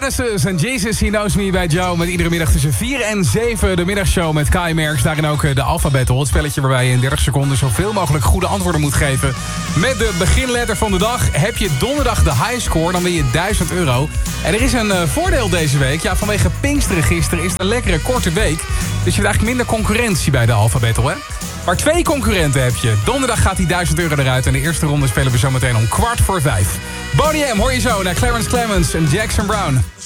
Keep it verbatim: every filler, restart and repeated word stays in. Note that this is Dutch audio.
Genesis en Jesus, He Knows Me bij Joe. Met iedere middag tussen vier en zeven de middagshow met Kai Merks. Daarin ook de Alpha Battle, het spelletje waarbij je in dertig seconden zoveel mogelijk goede antwoorden moet geven. Met de beginletter van de dag heb je donderdag de highscore, dan win je duizend euro. En er is een uh, voordeel deze week. Ja, vanwege Pinksteren gisteren is het een lekkere korte week. Dus je hebt eigenlijk minder concurrentie bij de Alpha Battle, hè? Maar twee concurrenten heb je. Donderdag gaat die duizend euro eruit. En de eerste ronde spelen we zometeen om kwart voor vijf. Boney M hoor je zo naar Clarence Clemens en Jackson Brown.